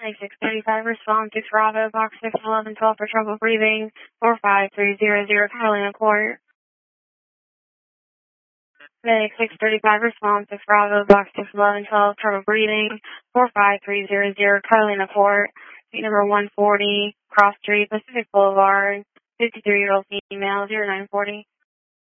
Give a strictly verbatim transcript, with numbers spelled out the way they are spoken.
six thirty-five, response six Bravo, box six eleven twelve for trouble breathing, four five three zero zero, Carolina Court. Medic six thirty-five, response six Bravo, box six eleven twelve, trouble breathing, four five three zero zero, Carolina Court. Seat number one forty, Cross Street, Pacific Boulevard, fifty-three-year-old female, zero nine forty.